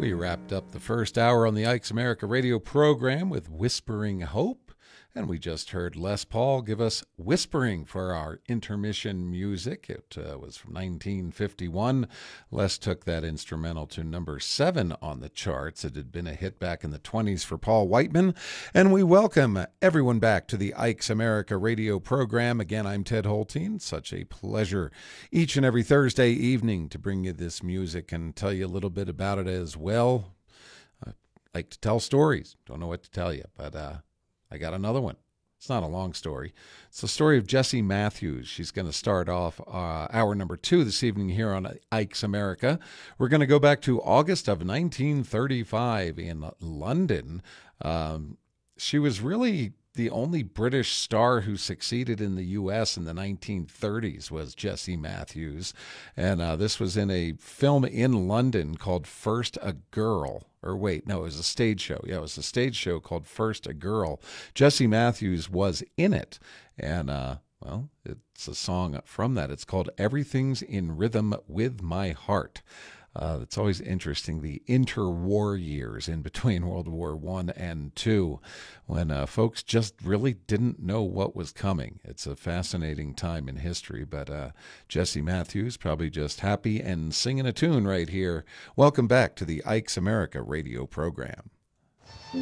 We wrapped up the first hour on the Ike's America radio program with Whispering Hope, and we just heard Les Paul give us Whispering for our intermission music. It was from 1951. Les took that instrumental to number 7 on the charts. It had been a hit back in the 20s for Paul Whiteman, and we welcome everyone back to the Ike's America radio program. Again, I'm Ted Holteen. Such a pleasure each and every Thursday evening to bring you this music and tell you a little bit about it as well. I like to tell stories. Don't know what to tell you, but I got another one. It's not a long story. It's the story of Jessie Matthews. She's going to start off hour number 2 this evening here on Ike's America. We're going to go back to August of 1935 in London. She was really the only British star who succeeded in the U.S. in the 1930s was Jessie Matthews. And this was in a film in London called First a Girl. Or wait, no, it was a stage show. Yeah, it was a stage show called First a Girl. Jessie Matthews was in it. And, well, it's a song from that. It's called Everything's in Rhythm with My Heart. It's always interesting, the interwar years in between World War I and II, when folks just really didn't know what was coming. It's a fascinating time in history, but Jessie Matthews probably just happy and singing a tune right here. Welcome back to the Ike's America radio program.